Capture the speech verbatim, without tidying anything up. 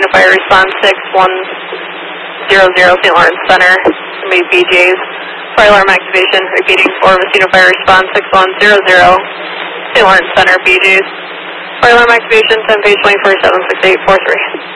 Messina Fire Response six one zero zero, Saint Lawrence Center, made B Js. Fire alarm activation, repeating for Messina Fire Response six one zero zero, Saint Lawrence Center, B Js. Fire alarm activation, ten page twenty-four seven six eight four three.